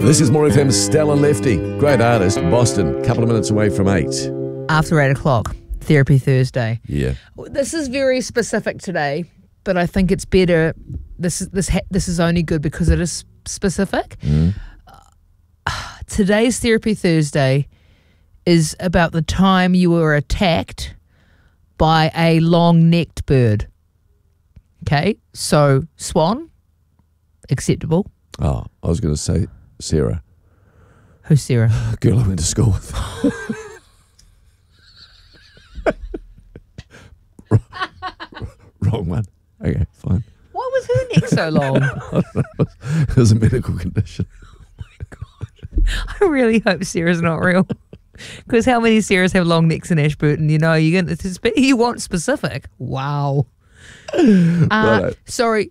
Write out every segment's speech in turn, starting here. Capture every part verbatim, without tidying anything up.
This is More F M's Stella Lefty. Great artist, Boston. Couple of minutes away from eight. After eight o'clock, Therapy Thursday. Yeah. This is very specific today, but I think it's better. This is this ha- this is only good because it is specific. Mm. Uh, today's Therapy Thursday is about the time you were attacked by a long-necked bird. Okay, so swan, acceptable. Oh, I was going to say Sarah. Who's Sarah? A girl I went to school with. Wrong one. Okay, fine. Why was her neck so long? It was a medical condition. I really hope Sarah's not real. Because how many Sarahs have long necks in Ashburton? You know, you're going to you want specific. Wow. Uh, Right. sorry.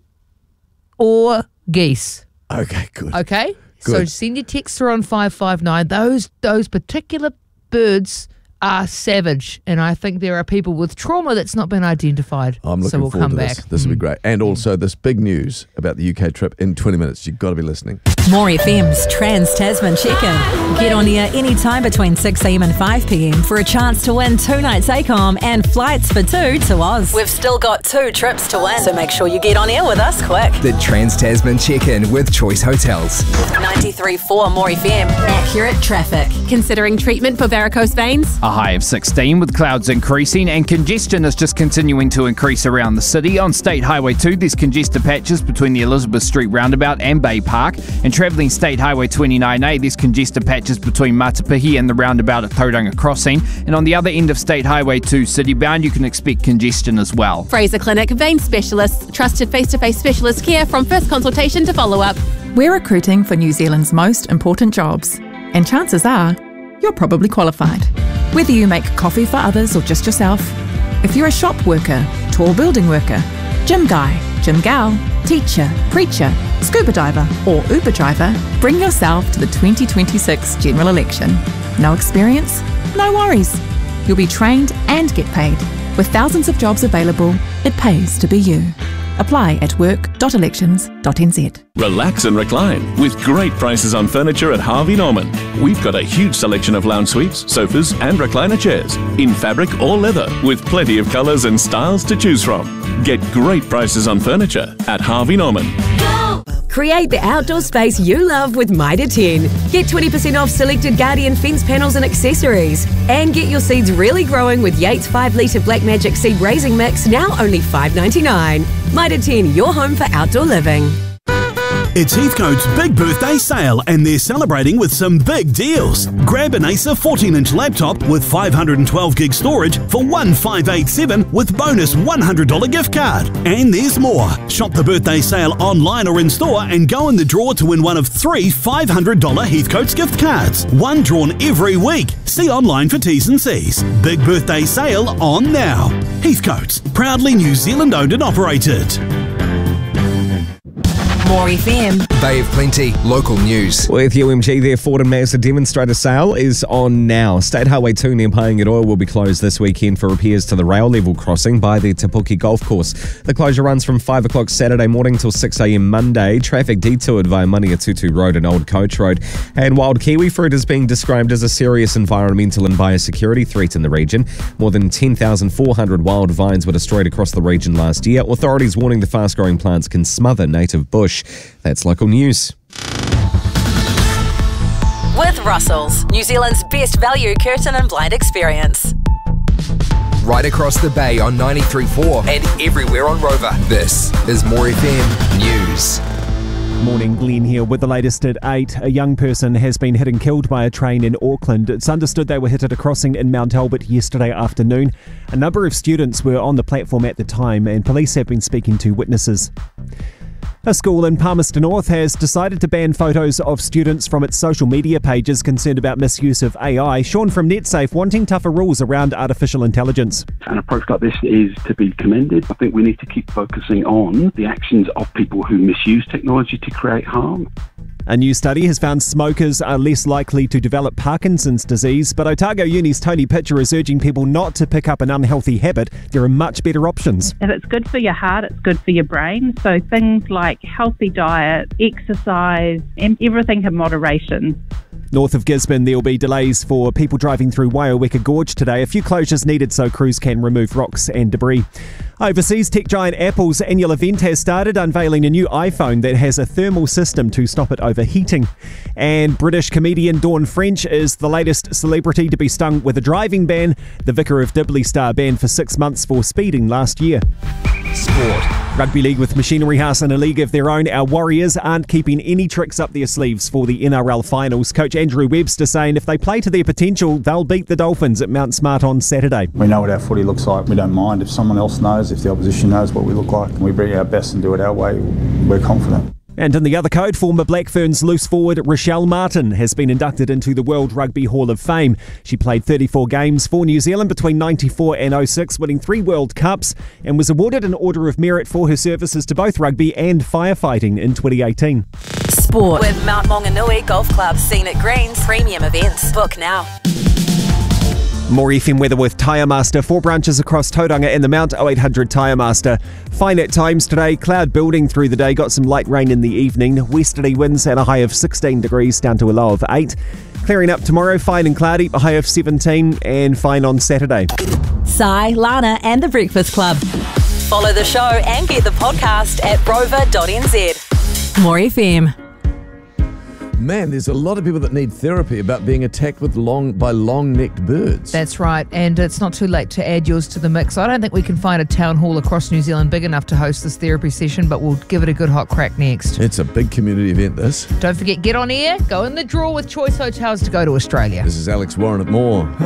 Or geese. Okay, good. Okay? So Good. send your text through on five five nine. Those those particular birds are savage, and I think there are people with trauma that's not been identified. I'm looking so we'll forward come to back. this. This will be great. And also this big news about the U K trip in twenty minutes. You've got to be listening. More F M's Trans-Tasman Check-In. Get on air anytime between six a.m. and five p.m. for a chance to win two nights A COM and flights for two to Oz. We've still got two trips to win, so make sure you get on air with us quick. The Trans-Tasman Check-In with Choice Hotels. ninety-three point four More F M. Accurate traffic. Considering treatment for varicose veins? A high of sixteen with clouds increasing, and congestion is just continuing to increase around the city. On State Highway two, there's congested patches between the Elizabeth Street roundabout and Bay Park. And travelling State Highway twenty-nine A, there's congested patches between Matapihi and the roundabout at Tauranga Crossing. And on the other end of State Highway two, city-bound, you can expect congestion as well. Fraser Clinic Vein Specialists. Trusted face-to-face specialist care from first consultation to follow-up. We're recruiting for New Zealand's most important jobs, and chances are you're probably qualified. Whether you make coffee for others or just yourself, if you're a shop worker, tall building worker, gym guy, gym gal, teacher, preacher, scuba diver or Uber driver, bring yourself to the twenty twenty-six general election. No experience? No worries. You'll be trained and get paid. With thousands of jobs available, it pays to be you. Apply at work dot elections dot n z. Relax and recline with great prices on furniture at Harvey Norman. We've got a huge selection of lounge suites, sofas and recliner chairs in fabric or leather with plenty of colours and styles to choose from. Get great prices on furniture at Harvey Norman. Create the outdoor space you love with Mitre ten. Get twenty percent off selected Guardian fence panels and accessories. And get your seeds really growing with Yates five litre Black Magic Seed Raising Mix, now only five dollars ninety-nine. Mitre ten, your home for outdoor living. It's Heathcote's big birthday sale, and they're celebrating with some big deals. Grab an Acer fourteen inch laptop with five hundred twelve gig storage for one thousand five hundred eighty-seven dollars with bonus one hundred dollars gift card. And there's more. Shop the birthday sale online or in store and go in the draw to win one of three five hundred dollars Heathcote's gift cards. One drawn every week. See online for T's and C's. Big birthday sale on now. Heathcote's, proudly New Zealand owned and operated. More F M. Bay of Plenty, local news. With U M G, their Ford and Mazda demonstrator sale is on now. State Highway two near Paingat Oil will be closed this weekend for repairs to the rail level crossing by the Te Puke Golf Course. The closure runs from five o'clock Saturday morning till six a.m. Monday. Traffic detoured via Maniatutu Road and Old Coach Road. And wild kiwi fruit is being described as a serious environmental and biosecurity threat in the region. More than ten thousand four hundred wild vines were destroyed across the region last year. Authorities warning the fast-growing plants can smother native bush. That's local news. With Russell's, New Zealand's best value curtain and blind experience. Right across the bay on ninety-three point four and everywhere on Rover. This is More F M News. Morning, Glenn here with the latest at eight. A young person has been hit and killed by a train in Auckland. It's understood they were hit at a crossing in Mount Albert yesterday afternoon. A number of students were on the platform at the time, and police have been speaking to witnesses. A school in Palmerston North has decided to ban photos of students from its social media pages concerned about misuse of A I. Sean from NetSafe wanting tougher rules around artificial intelligence. An approach like this is to be commended. I think we need to keep focusing on the actions of people who misuse technology to create harm. A new study has found smokers are less likely to develop Parkinson's disease, but Otago Uni's Tony Pitcher is urging people not to pick up an unhealthy habit. There are much better options. If it's good for your heart, it's good for your brain. So things like healthy diet, exercise, and everything in moderation. North of Gisborne, there will be delays for people driving through Waiaweka Gorge today. A few closures needed so crews can remove rocks and debris. Overseas, tech giant Apple's annual event has started, unveiling a new iPhone that has a thermal system to stop it overheating. And British comedian Dawn French is the latest celebrity to be stung with a driving ban. The Vicar of Dibley star banned for six months for speeding last year. Sport. Rugby league with Machinery House in a league of their own. Our Warriors aren't keeping any tricks up their sleeves for the N R L finals. Coach Andrew Webster saying if they play to their potential, they'll beat the Dolphins at Mount Smart on Saturday. We know what our footy looks like. We don't mind if someone else knows, if the opposition knows what we look like, and we bring our best and do it our way, we're confident. And in the other code, former Black Ferns loose forward Rochelle Martin has been inducted into the World Rugby Hall of Fame. She played thirty-four games for New Zealand between ninety-four and oh six, winning three World Cups, and was awarded an Order of Merit for her services to both rugby and firefighting in twenty eighteen. Sport with Mount Maunganui Golf Club, Scenic Greens, premium events. Book now. More F M weather with Tyre Master. Four branches across Tauranga and the Mount. oh eight hundred Tyre Master. Fine at times today. Cloud building through the day. Got some light rain in the evening. Westerly winds at a high of sixteen degrees down to a low of eight. Clearing up tomorrow. Fine and cloudy. A high of seventeen. And fine on Saturday. Sai, Lana and The Breakfast Club. Follow the show and get the podcast at rover dot n z. More F M. Man, there's a lot of people that need therapy about being attacked with long by long-necked birds. That's right, and it's not too late to add yours to the mix. I don't think we can find a town hall across New Zealand big enough to host this therapy session, but we'll give it a good hot crack next. It's a big community event, this. Don't forget, get on air, go in the draw with Choice Hotels to go to Australia. This is Alex Warren at More.